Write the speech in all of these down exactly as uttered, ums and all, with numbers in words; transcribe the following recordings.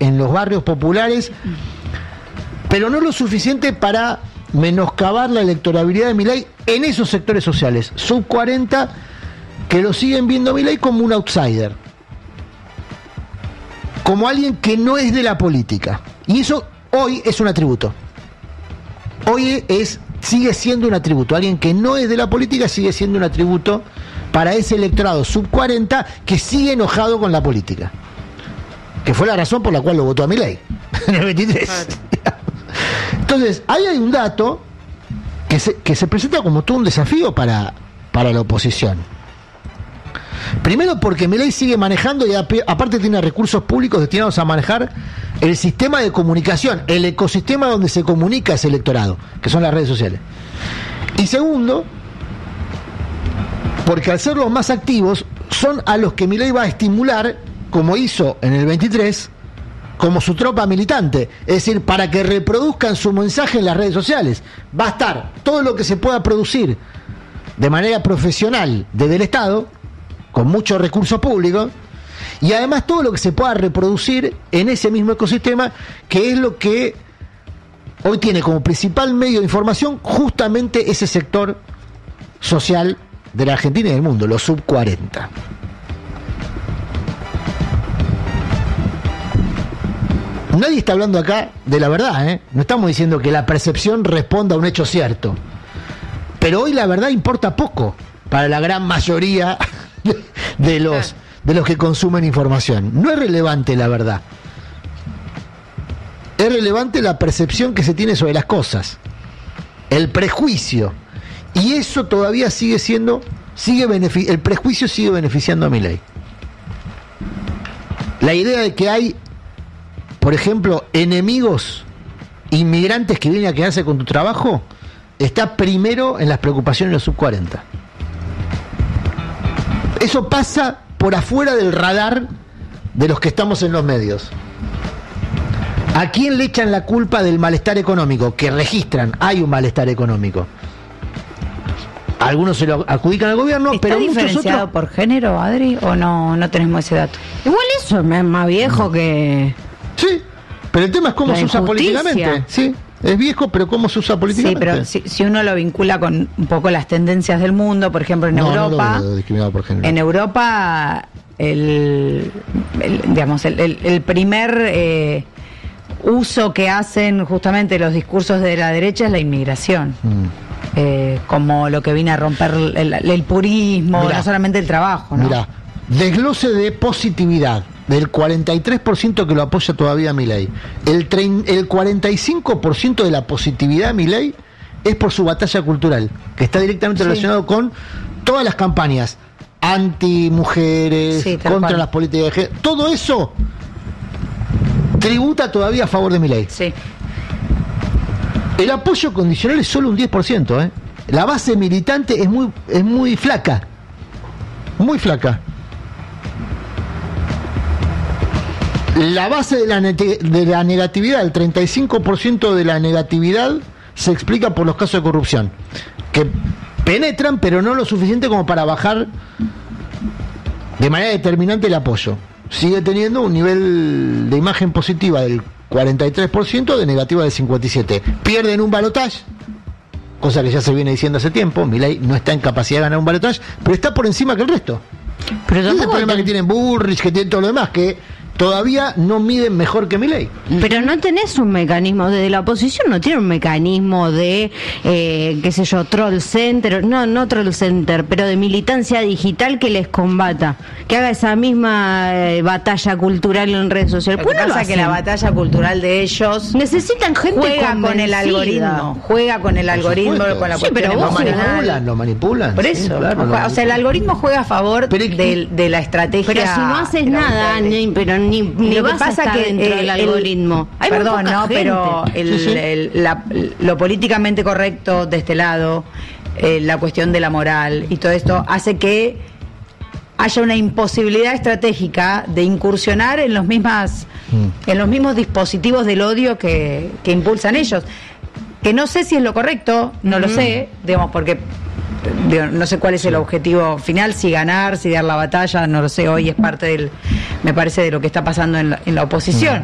en los barrios populares, pero no lo suficiente para menoscabar la electorabilidad de Milei en esos sectores sociales, sub cuarenta, que lo siguen viendo a Milei como un outsider, como alguien que no es de la política. Y eso hoy es un atributo. Hoy es, sigue siendo un atributo. Alguien que no es de la política sigue siendo un atributo para ese electorado sub cuarenta que sigue enojado con la política. Que fue la razón por la cual lo votó a Milei en el veintitrés. Entonces, ahí hay un dato que se, que se presenta como todo un desafío para, para la oposición. Primero porque Milei sigue manejando y aparte tiene recursos públicos destinados a manejar el sistema de comunicación, el ecosistema donde se comunica ese electorado, que son las redes sociales. Y segundo, porque al ser los más activos, son a los que Milei va a estimular, como hizo en el veintitrés, como su tropa militante, es decir, para que reproduzcan su mensaje en las redes sociales. Va a estar todo lo que se pueda producir de manera profesional desde el Estado, con muchos recursos públicos, y además todo lo que se pueda reproducir en ese mismo ecosistema, que es lo que hoy tiene como principal medio de información justamente ese sector social de la Argentina y del mundo, los sub cuarenta. Nadie está hablando acá de la verdad, ¿eh? No estamos diciendo que la percepción responda a un hecho cierto, pero hoy la verdad importa poco para la gran mayoría de los, de los que consumen información. No es relevante la verdad, es relevante la percepción que se tiene sobre las cosas, el prejuicio, y eso todavía sigue siendo, sigue benefici- el prejuicio sigue beneficiando a Milei. La idea de que hay, por ejemplo, enemigos inmigrantes que vienen a quedarse con tu trabajo está primero en las preocupaciones de los sub cuarenta. Eso pasa por afuera del radar de los que estamos en los medios. ¿A quién le echan la culpa del malestar económico? Que registran, hay un malestar económico. Algunos se lo adjudican al gobierno, ¿Está pero muchos diferenciado otros... por género, Adri, o no, no tenemos ese dato? Igual eso es más viejo no. que... Sí, pero el tema es cómo la se usa injusticia. políticamente. Sí, es viejo, pero cómo se usa políticamente. Sí, pero si, si uno lo vincula con un poco las tendencias del mundo, por ejemplo, en no, Europa... No lo discriminado por género. En Europa, el, el digamos, el, el, el primer eh, uso que hacen justamente los discursos de la derecha es la inmigración. Mm. Eh, como lo que viene a romper el, el, el purismo, mirá, no solamente el trabajo, ¿no? Mirá, desglose de positividad del cuarenta y tres por ciento que lo apoya todavía a Milei. El, el cuarenta y cinco por ciento de la positividad a Milei es por su batalla cultural, que está directamente sí. relacionado con todas las campañas anti-mujeres, sí, contra cual. las políticas de género. Todo eso tributa todavía a favor de Milei. Sí. El apoyo condicional es solo un diez por ciento, ¿eh? La base militante es muy, es muy flaca. Muy flaca. La base de la, de la negatividad, el treinta y cinco por ciento de la negatividad se explica por los casos de corrupción, que penetran, pero no lo suficiente como para bajar de manera determinante el apoyo. Sigue teniendo un nivel de imagen positiva del cuarenta y tres por ciento, de negativa del cincuenta y siete por ciento. Pierden un balotaje, cosa que ya se viene diciendo hace tiempo. Milei no está en capacidad de ganar un balotaje, pero está por encima que el resto. Pero ese es el problema que tienen Bullrich, que tienen todo lo demás, que todavía no miden mejor que Milei. Pero no tenés un mecanismo, desde la oposición no tiene un mecanismo de, eh, qué sé yo, troll center, no, no troll center, pero de militancia digital que les combata, que haga esa misma eh, batalla cultural en redes sociales. Lo que pasa es que la batalla cultural de ellos necesitan gente juega convencida. Con el algoritmo, juega con el algoritmo, con la sí, pero lo manipulan, lo manipulan. Por eso, sí, claro, o, lo o sea, el algoritmo juega a favor de, de la estrategia. Pero si no haces nada, ni, pero ni, ni lo vas que pasa a estar que dentro eh, del algoritmo. El, perdón, no, gente. pero el, sí, sí. El, la, lo políticamente correcto de este lado, eh, la cuestión de la moral y todo esto hace que haya una imposibilidad estratégica de incursionar en los mismas, mm. en los mismos dispositivos del odio que, que impulsan ellos. Que no sé si es lo correcto, no mm. lo sé, digamos, porque no sé cuál es el objetivo final, si ganar, si dar la batalla, no lo sé, hoy es parte del, me parece, de lo que está pasando en la, en la oposición.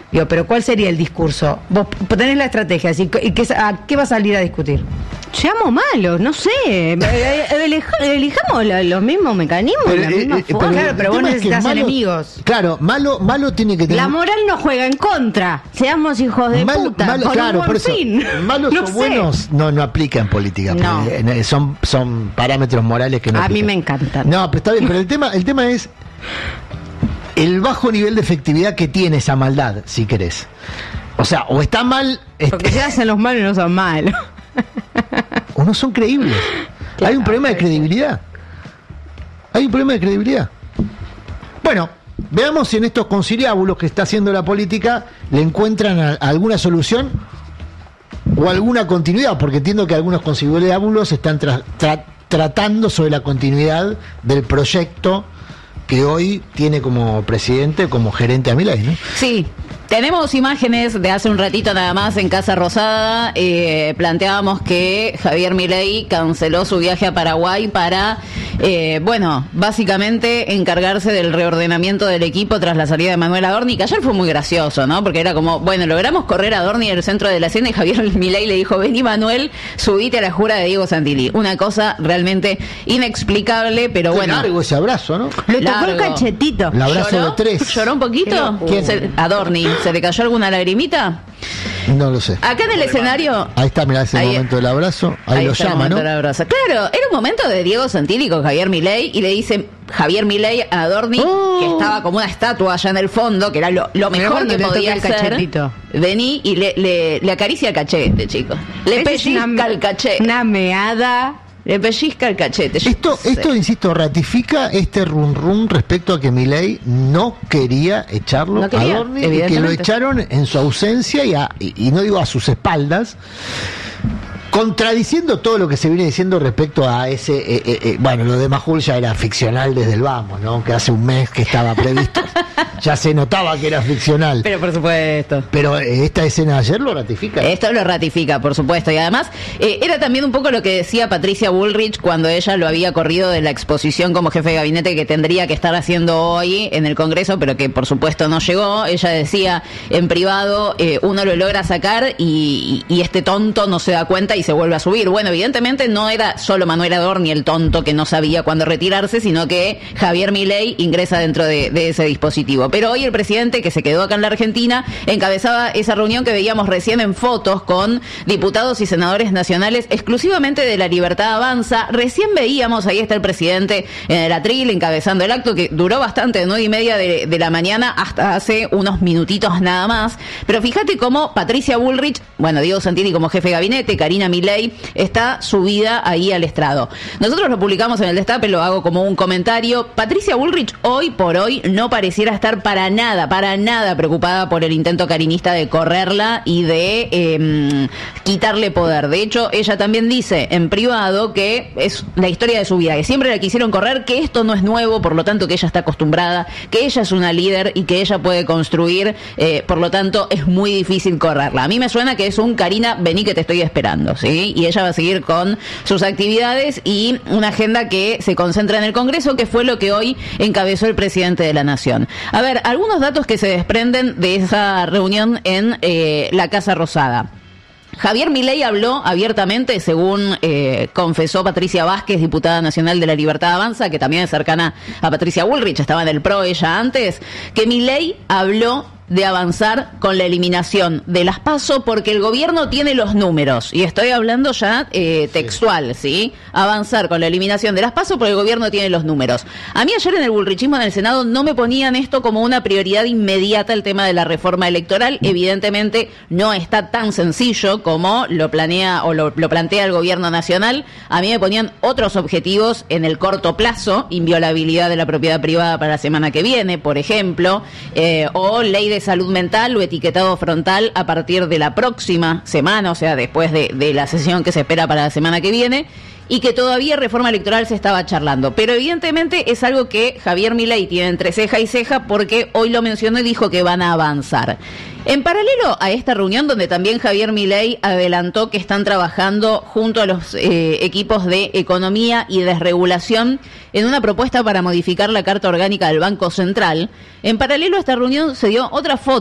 Digo, pero ¿cuál sería el discurso? Vos tenés la estrategia, así, ¿y qué, a qué va a salir a discutir? Seamos malos, no sé. Elija- Elijamos la- los mismos mecanismos, Pero, la eh, misma eh, forma. Claro, pero el vos tema es que necesitas malo- enemigos. Claro, malo, malo tiene que tener. La moral no juega en contra. Seamos hijos de Malo- puta. malo- por claro, un buen por eso. fin. Malos No o sé. buenos no, no aplica en política. No. porque, eh, son, son parámetros morales que no A mí aplican. me encantan. No, pero está bien, pero el tema, el tema es el bajo nivel de efectividad que tiene esa maldad, si querés. O sea, o está mal, Porque este, se hacen los malos y no son malos. o no son creíbles. Claro, Hay un problema de puede ser. credibilidad. Hay un problema de credibilidad. Bueno, veamos si en estos conciliábulos que está haciendo la política le encuentran a- alguna solución o alguna continuidad, porque entiendo que algunos conciliábulos están tra- tra- tratando sobre la continuidad del proyecto que hoy tiene como presidente, como gerente a Milei, ¿no? Sí, tenemos imágenes de hace un ratito nada más en Casa Rosada. Eh, planteábamos que Javier Milei canceló su viaje a Paraguay para, eh, bueno, básicamente encargarse del reordenamiento del equipo tras la salida de Manuel Adorni, que ayer fue muy gracioso, ¿no? Porque era como, bueno, logramos correr a Adorni del centro de la escena y Javier Milei le dijo, vení Manuel, subite a la jura de Diego Santilli. Una cosa realmente inexplicable, pero Qué bueno. largo ese abrazo, ¿no? Le tocó el Largo. cachetito. El abrazo ¿Lloró? de tres. ¿Lloró un poquito? ¿Quién? Se- Adorni. ¿Se le cayó alguna lagrimita? No lo sé. Acá en el escenario... Ahí está, mirá ese Ahí- momento del abrazo. Ahí, lo está el llama, momento ¿no? del abrazo. Claro, era un momento de Diego Santilli con Javier Milei y le dice Javier Milei a Adorni, Oh. que estaba como una estatua allá en el fondo, que era lo, lo Mirá mejor cuando que le toca podía el hacer. cachetito. Vení y le, le, le acaricia el cachete, chicos. Le Esa es pellizca una- el cachete. Una meada. Le pellizca el cachete. Yo Esto, no sé. esto, insisto, ratifica este rum rum respecto a que Milei no quería echarlo No quería, a Adorni y que lo evidentemente. echaron en su ausencia y, a- y- y no digo a sus espaldas, contradiciendo todo lo que se viene diciendo respecto a ese, eh, eh, eh, bueno, lo de Majul ya era ficcional desde el vamos, ¿no? Que hace un mes que estaba previsto, ya se notaba que era ficcional. Pero por supuesto. Pero eh, esta escena de ayer lo ratifica. Esto lo ratifica, por supuesto. Y además, eh, era también un poco lo que decía Patricia Bullrich cuando ella lo había corrido de la exposición como jefe de gabinete que tendría que estar haciendo hoy en el Congreso, pero que por supuesto no llegó. Ella decía en privado, eh, uno lo logra sacar y, y este tonto no se da cuenta y se vuelve a subir. Bueno, evidentemente no era solo Manuel Adorni el tonto que no sabía cuándo retirarse, sino que Javier Milei ingresa dentro de, de ese dispositivo. Pero hoy el presidente, que se quedó acá en la Argentina, encabezaba esa reunión que veíamos recién en fotos con diputados y senadores nacionales exclusivamente de La Libertad Avanza. Recién veíamos, ahí está el presidente en el atril encabezando el acto, que duró bastante, de nueve y media de, de la mañana hasta hace unos minutitos nada más. Pero fíjate cómo Patricia Bullrich, bueno, Diego Santilli como jefe de gabinete, Karina Milei, está subida ahí al estrado. Nosotros lo publicamos en el Destape, lo hago como un comentario. Patricia Bullrich hoy por hoy no pareciera estar para nada, para nada preocupada por el intento carinista de correrla y de eh, quitarle poder. De hecho, ella también dice en privado que es la historia de su vida, que siempre la quisieron correr, que esto no es nuevo, por lo tanto que ella está acostumbrada, que ella es una líder y que ella puede construir, eh, por lo tanto es muy difícil correrla. A mí me suena que es un Karina, vení que te estoy esperando, ¿sí? Y ella va a seguir con sus actividades y una agenda que se concentra en el Congreso, que fue lo que hoy encabezó el presidente de la Nación. A ver, algunos datos que se desprenden de esa reunión en eh, la Casa Rosada. Javier Milei habló abiertamente, según eh, confesó Patricia Vázquez, diputada nacional de La Libertad Avanza, que también es cercana a Patricia Bullrich, estaba en el PRO ella antes, que Milei habló de avanzar con la eliminación de las PASO porque el gobierno tiene los números, y estoy hablando ya eh, textual, ¿sí? Avanzar con la eliminación de las PASO porque el gobierno tiene los números. A mí ayer en el bullrichismo en el Senado no me ponían esto como una prioridad inmediata, el tema de la reforma electoral. Evidentemente no está tan sencillo como lo planea o lo, lo plantea el gobierno nacional. A mí me ponían otros objetivos en el corto plazo, inviolabilidad de la propiedad privada para la semana que viene, por ejemplo, eh, o ley de salud mental o etiquetado frontal a partir de la próxima semana, o sea, después de, de la sesión que se espera para la semana que viene, y que todavía reforma electoral se estaba charlando. Pero evidentemente es algo que Javier Milei tiene entre ceja y ceja porque hoy lo mencionó y dijo que van a avanzar. En paralelo a esta reunión, donde también Javier Milei adelantó que están trabajando junto a los eh, equipos de economía y desregulación en una propuesta para modificar la Carta Orgánica del Banco Central, en paralelo a esta reunión se dio otra foto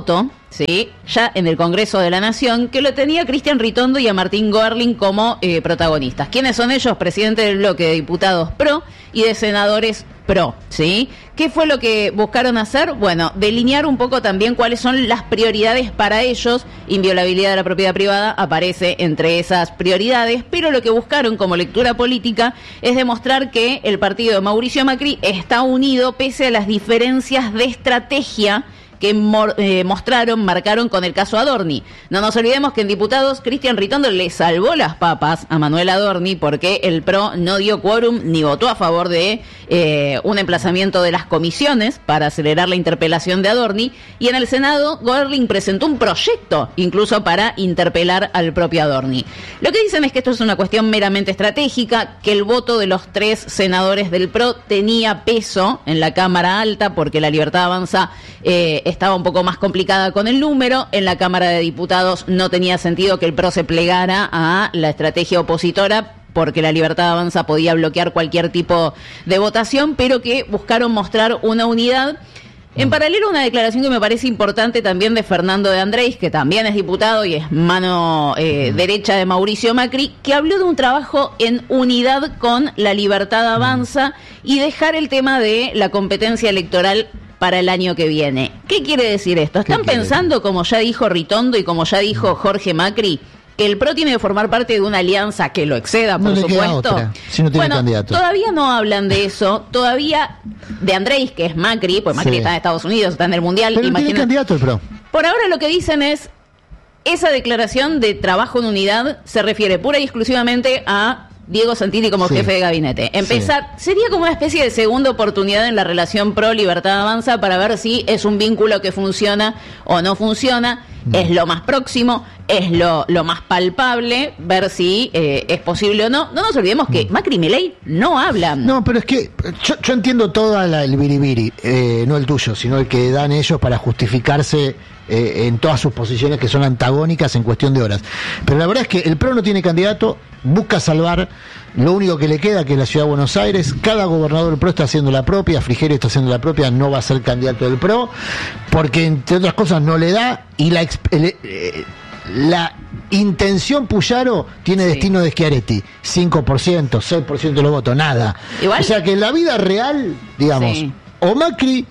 ¿sí? Ya en el Congreso de la Nación, que lo tenía a Cristian Ritondo y a Martín Görling como eh, protagonistas. ¿Quiénes son ellos? Presidente del bloque de diputados pro y de senadores pro, ¿sí? ¿Qué fue lo que buscaron hacer? Bueno, delinear un poco también cuáles son las prioridades para ellos. Inviolabilidad de la propiedad privada aparece entre esas prioridades, pero lo que buscaron como lectura política es demostrar que el partido de Mauricio Macri está unido pese a las diferencias de estrategia que mor, eh, mostraron, marcaron con el caso Adorni. No nos olvidemos que en diputados Cristian Ritondo le salvó las papas a Manuel Adorni porque el P R O no dio quórum ni votó a favor de eh, un emplazamiento de las comisiones para acelerar la interpelación de Adorni, y en el Senado Görling presentó un proyecto incluso para interpelar al propio Adorni. Lo que dicen es que esto es una cuestión meramente estratégica, que el voto de los tres senadores del P R O tenía peso en la Cámara Alta porque la Libertad Avanza eh, estaba un poco más complicada con el número. En la Cámara de Diputados no tenía sentido que el P R O se plegara a la estrategia opositora porque la Libertad Avanza podía bloquear cualquier tipo de votación, pero que buscaron mostrar una unidad. En paralelo, una declaración que me parece importante también de Fernando de Andrés, que también es diputado y es mano eh, derecha de Mauricio Macri, que habló de un trabajo en unidad con la Libertad Avanza y dejar el tema de la competencia electoral para el año que viene. ¿Qué quiere decir esto? ¿Están pensando, como ya dijo Ritondo y como ya dijo Jorge Macri, que el P R O tiene que formar parte de una alianza que lo exceda, por no le supuesto? Queda otra, si no tiene bueno, candidato. Todavía no hablan de eso, todavía de Andrés, que es Macri, pues Macri sí. está en Estados Unidos, está en el Mundial. Pero imagina... tiene candidato el P R O. Por ahora lo que dicen es, esa declaración de trabajo en unidad se refiere pura y exclusivamente a Diego Santilli como sí. jefe de gabinete. Empezar, sí. sería como una especie de segunda oportunidad en la relación pro-Libertad Avanza para ver si es un vínculo que funciona o no funciona. No. Es lo más próximo, es lo, lo más palpable, ver si eh, es posible o no. No nos olvidemos que Macri y Milei no hablan. No, pero es que yo, yo entiendo todo el biribiri, eh, no el tuyo, sino el que dan ellos para justificarse eh, en todas sus posiciones que son antagónicas en cuestión de horas. Pero la verdad es que el P R O no tiene candidato, busca salvar lo único que le queda, que es la ciudad de Buenos Aires. Cada gobernador del P R O está haciendo la propia, Frigerio está haciendo la propia, no va a ser candidato del P R O, porque entre otras cosas no le da, y la, el, eh, la intención Puyaro tiene sí. destino de Schiaretti, cinco por ciento, seis por ciento de los votos, nada. Igual, o sea que en la vida real, digamos, sí. o Macri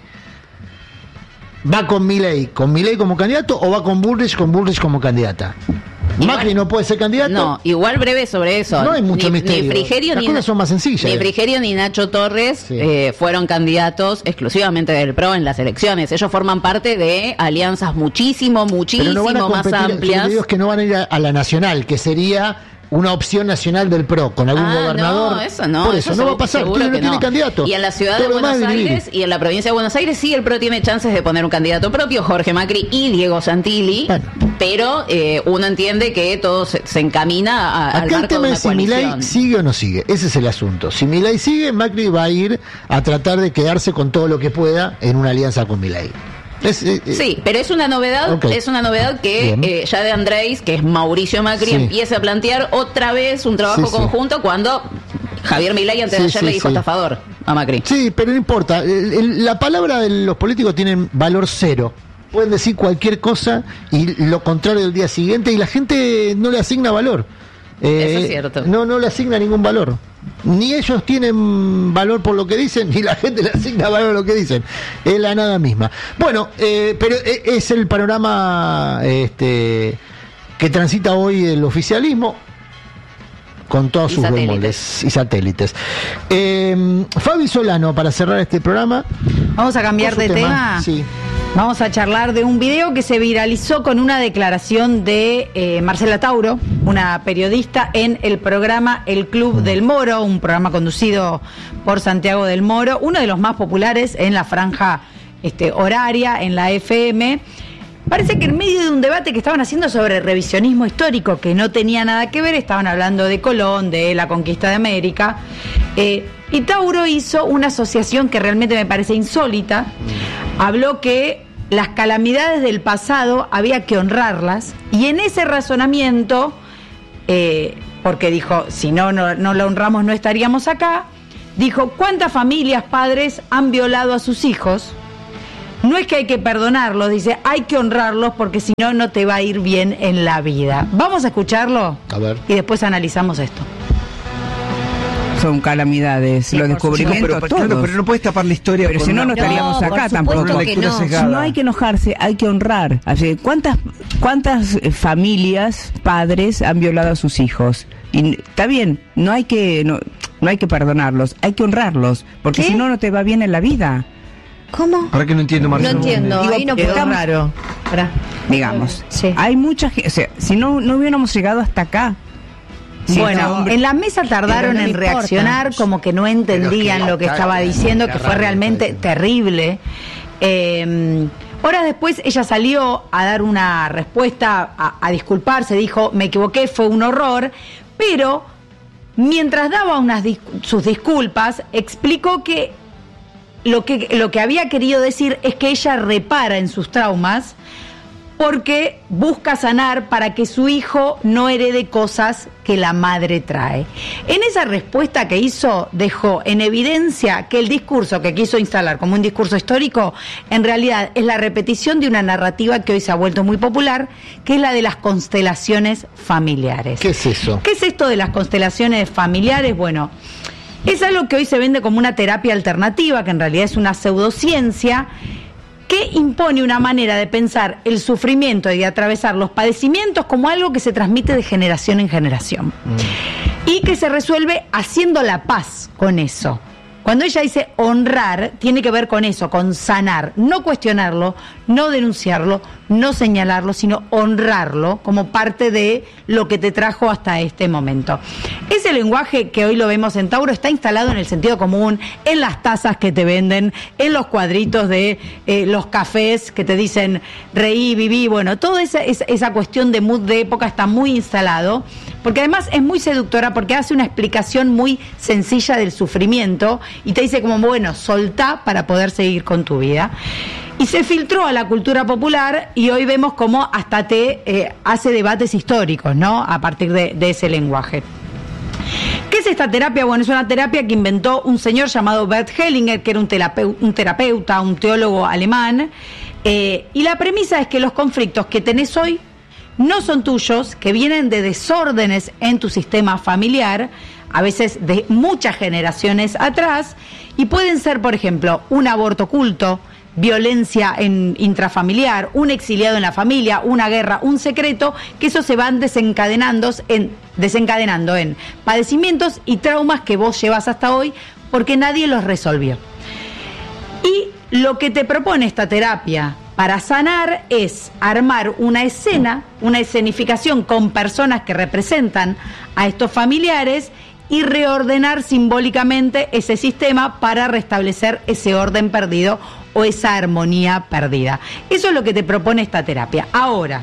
va con Milei, con Milei como candidato, o va con Bullrich, con Bullrich como candidata. Igual, Macri no puede ser candidato. No, igual breve sobre eso. No hay mucho ni, misterio. Ni Frigerio Las ni cosas son más sencillas. Ni Frigerio ni Nacho Torres sí. eh, fueron candidatos exclusivamente del P R O en las elecciones. Ellos forman parte de alianzas muchísimo, muchísimo no van a más amplias. Lo que digo es que no van a ir a, a la nacional, que sería una opción nacional del P R O con algún ah, gobernador. No, eso no. Por eso, eso no va a pasar. Tú no, no tiene candidato. Y en la ciudad Todo de Buenos Aires y en la provincia de Buenos Aires sí el P R O tiene chances de poner un candidato propio, Jorge Macri y Diego Santilli. Bueno. Pero eh, uno entiende que todo se, se encamina a, al Acá marco el tema de una es si Milei sigue o no sigue. Ese es el asunto. Si Milei sigue, Macri va a ir a tratar de quedarse con todo lo que pueda en una alianza con Milei. Es, eh, sí, pero es una novedad, okay. es una novedad que eh, ya de Andrés, que es Mauricio Macri, sí. empieza a plantear otra vez un trabajo sí, conjunto sí. cuando Javier Milei antes sí, de ayer sí, le dijo sí. estafador a Macri. Sí, pero no importa. El, el, la palabra de los políticos tiene valor cero. Pueden decir cualquier cosa y lo contrario del día siguiente y la gente no le asigna valor. Eh, Eso es cierto. No, no le asigna ningún valor. Ni ellos tienen valor por lo que dicen, ni la gente le asigna valor a lo que dicen. Es la nada misma. Bueno, eh, pero es el panorama este, que transita hoy el oficialismo con todos y sus bemoles y satélites. Eh, Fabi Solano, para cerrar este programa. Vamos a cambiar de tema. tema. Sí. Vamos a charlar de un video que se viralizó con una declaración de eh, Marcela Tauro, una periodista, en el programa El Club del Moro, un programa conducido por Santiago del Moro, uno de los más populares en la franja este, horaria, en la F M. Parece que en medio de un debate que estaban haciendo sobre revisionismo histórico, que no tenía nada que ver, estaban hablando de Colón, de la conquista de América, eh, y Tauro hizo una asociación que realmente me parece insólita. Habló que las calamidades del pasado había que honrarlas, y en ese razonamiento, eh, porque dijo, si no, no, no la honramos no estaríamos acá, dijo, ¿cuántas familias, padres han violado a sus hijos? No es que hay que perdonarlos, dice, hay que honrarlos porque si no, no te va a ir bien en la vida. Vamos a escucharlo A ver. y después analizamos esto. Son calamidades, Sí, los por descubrimientos, pero, pero, todos. claro, pero no puedes tapar la historia. Pero con si no, una- no estaríamos No, por acá supuesto tampoco. que lectura no. sesgada. No hay que enojarse, hay que honrar. Así, ¿Cuántas, cuántas eh, familias, padres han violado a sus hijos? Y está bien, no hay que no, no hay que perdonarlos, hay que honrarlos, porque ¿Qué? si no, no te va bien en la vida. ¿Cómo? Ahora que no entiendo, No Marcelo. entiendo. Digo, Ahí no quedó podemos. raro. Pará. Digamos, Sí. hay mucha gente, o sea, si no, no hubiéramos llegado hasta acá. Si Bueno, este hombre- en la mesa tardaron Pero no en importa. reaccionar, como que no entendían Pero es que, lo que claro, estaba era- diciendo, era que fue raro, realmente parece. terrible. Eh, horas después ella salió a dar una respuesta, a, a disculparse, dijo, me equivoqué, fue un horror, pero mientras daba unas dis- sus disculpas, explicó que lo que lo que había querido decir es que ella repara en sus traumas porque busca sanar para que su hijo no herede cosas que la madre trae. En esa respuesta que hizo, dejó en evidencia que el discurso que quiso instalar como un discurso histórico, en realidad es la repetición de una narrativa que hoy se ha vuelto muy popular, que es la de las constelaciones familiares. ¿Qué es eso? ¿Qué es esto de las constelaciones familiares? Bueno, es algo que hoy se vende como una terapia alternativa, que en realidad es una pseudociencia, que impone una manera de pensar el sufrimiento y de atravesar los padecimientos como algo que se transmite de generación en generación. Y que se resuelve haciendo la paz con eso. Cuando ella dice honrar, tiene que ver con eso, con sanar, no cuestionarlo, no denunciarlo, no señalarlo, sino honrarlo como parte de lo que te trajo hasta este momento. Ese lenguaje que hoy lo vemos en Tauro está instalado en el sentido común, en las tazas que te venden, en los cuadritos de eh, los cafés que te dicen reí, viví, bueno, toda esa, esa, esa cuestión de mood de época está muy instalado, porque además es muy seductora porque hace una explicación muy sencilla del sufrimiento y te dice como, bueno, soltá para poder seguir con tu vida. Y se filtró a la cultura popular y hoy vemos cómo hasta te eh, hace debates históricos, ¿no? A partir de, de ese lenguaje. ¿Qué es esta terapia? Bueno, es una terapia que inventó un señor llamado Bert Hellinger, que era un, terapeu- un terapeuta, un teólogo alemán, eh, y la premisa es que los conflictos que tenés hoy no son tuyos, que vienen de desórdenes en tu sistema familiar, a veces de muchas generaciones atrás, y pueden ser, por ejemplo, un aborto oculto, violencia en, intrafamiliar, un exiliado en la familia, una guerra, un secreto, que eso se van desencadenando en, desencadenando en padecimientos y traumas que vos llevas hasta hoy porque nadie los resolvió. Y lo que te propone esta terapia para sanar es armar una escena, una escenificación con personas que representan a estos familiares y reordenar simbólicamente ese sistema para restablecer ese orden perdido o esa armonía perdida. Eso es lo que te propone esta terapia. Ahora,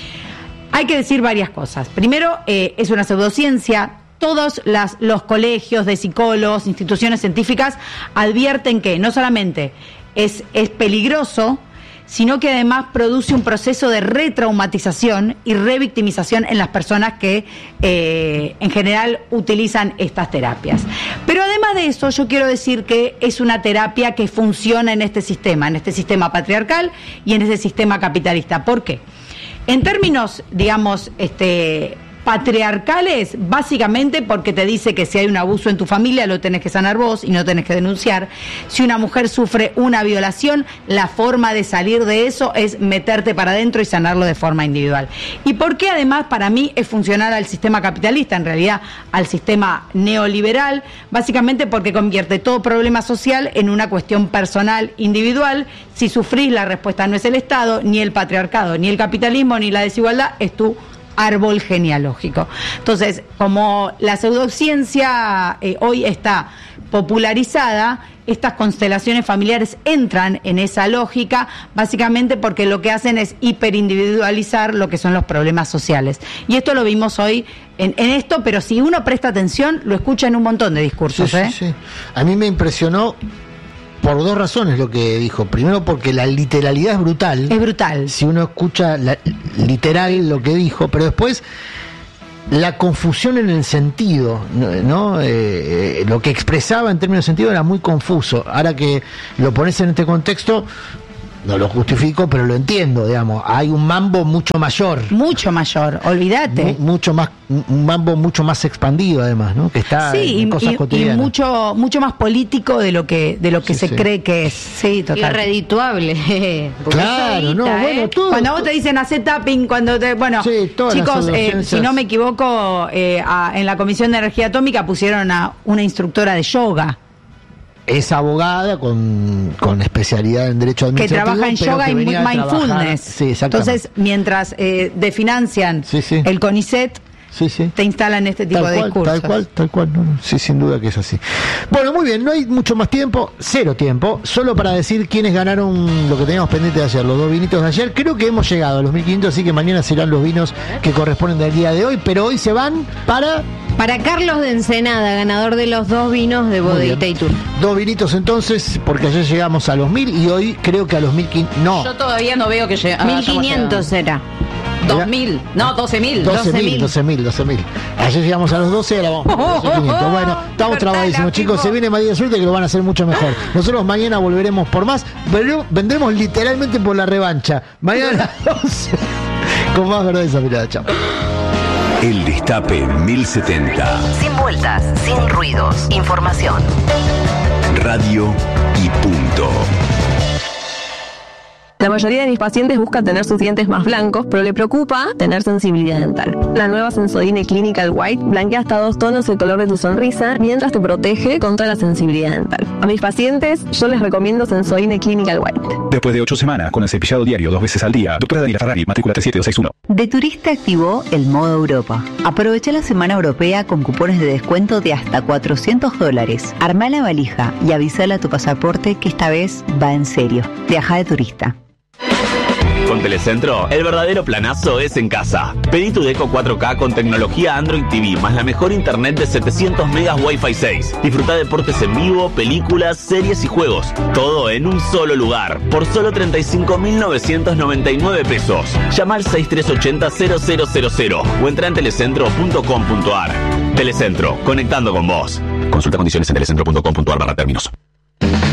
hay que decir varias cosas. Primero, eh, es una pseudociencia. Todos las, los colegios de psicólogos, instituciones científicas advierten que no solamente es, es peligroso, sino que además produce un proceso de retraumatización y revictimización en las personas que eh, en general utilizan estas terapias. Pero además de eso, yo quiero decir que es una terapia que funciona en este sistema, en este sistema patriarcal y en este sistema capitalista. ¿Por qué? En términos, digamos, este... patriarcales, básicamente porque te dice que si hay un abuso en tu familia lo tenés que sanar vos y no tenés que denunciar. Si una mujer sufre una violación, la forma de salir de eso es meterte para adentro y sanarlo de forma individual. ¿Y por qué además para mí es funcional al sistema capitalista, en realidad al sistema neoliberal? Básicamente porque convierte todo problema social en una cuestión personal, individual. Si sufrís, la respuesta no es el Estado, ni el patriarcado, ni el capitalismo, ni la desigualdad, es tu árbol genealógico. Entonces, como la pseudociencia eh, hoy está popularizada, estas constelaciones familiares entran en esa lógica, básicamente porque lo que hacen es hiperindividualizar lo que son los problemas sociales. Y esto lo vimos hoy en, en esto, pero si uno presta atención, lo escucha en un montón de discursos. Sí, ¿eh? sí, sí. A mí me impresionó por dos razones lo que dijo. Primero, porque la literalidad es brutal. Es brutal. Si uno escucha la, literal lo que dijo, pero después la confusión en el sentido, ¿no? Eh, eh, lo que expresaba en términos de sentido era muy confuso. Ahora que lo pones en este contexto, no lo justifico, pero lo entiendo, digamos. Hay un mambo mucho mayor. Mucho mayor, olvídate. Mu- mucho más, un mambo mucho más expandido, además, ¿no? Que está Sí, en y, cosas y- y cotidianas. mucho mucho más político de lo que de lo que Sí, se sí. cree que es. Sí, total. Irredituable. Porque Claro, esa no, guita, bueno, ¿eh? todo. Cuando a vos te dicen hacer tapping, cuando te. Bueno, Sí, todas las chicos, eh, adolescencias. si no me equivoco, eh, a- en la Comisión de Energía Atómica pusieron a una instructora de yoga Es abogada con, con especialidad en derecho que administrativo. trabaja en pero yoga que y venía a trabajar- mindfulness. Sí, exactamente. Entonces, mientras eh, definancian Sí, sí. el CONICET, sí, sí. te instalan este tipo Tal de cual, discursos. tal cual, tal cual, no, no, sí, sin duda que es así. Bueno, muy bien, no hay mucho más tiempo, cero tiempo, solo para decir quiénes ganaron lo que teníamos pendiente de ayer, los dos vinitos de ayer. Creo que hemos llegado a los mil quinientos, así que mañana serán los vinos que corresponden del día de hoy, pero hoy se van para Para Carlos de Ensenada, ganador de los dos vinos de Muy Bodeguita bien. y Tour. dos vinitos entonces, porque ayer llegamos a los mil y hoy creo que a los mil quinientos, no, Yo todavía no veo que llegue. ah, mil hayamos quinientos era. llegado. dos mil, no, doce mil. doce mil, doce mil, doce mil. Ayer llegamos a los doce, ahora vamos a los doce mil quinientos. Bueno, estamos trabadísimos, chicos. Se viene María Suerte que lo van a hacer mucho mejor. Nosotros mañana volveremos por más. Vendremos, vendremos literalmente por la revancha. Mañana a las doce. Con más verdad esa mirada. Chao. El Destape mil setenta. Sin vueltas, sin ruidos. Información. Radio y punto. La mayoría de mis pacientes busca tener sus dientes más blancos, pero le preocupa tener sensibilidad dental. La nueva Sensodyne Clinical White blanquea hasta dos tonos el color de tu sonrisa, mientras te protege contra la sensibilidad dental. A mis pacientes, yo les recomiendo Sensodyne Clinical White. Después de ocho semanas con el cepillado diario dos veces al día, doctora Daniela Ferrari, matrícula tres siete dos seis uno. De Turista activó el modo Europa. Aprovecha la semana europea con cupones de descuento de hasta cuatrocientos dólares. Armá la valija y avísale a tu pasaporte que esta vez va en serio. Viaja de turista. Con Telecentro, el verdadero planazo es en casa. Pedí tu Deco cuatro K con tecnología Android T V, más la mejor internet de setecientos megas Wi-Fi seis. Disfruta deportes en vivo, películas, series y juegos. Todo en un solo lugar, por solo treinta y cinco mil novecientos noventa y nueve pesos. Llama al seis tres ocho cero cero cero cero cero o entra en telecentro punto com punto ar. Telecentro, conectando con vos. Consulta condiciones en telecentro punto com punto ar barra términos.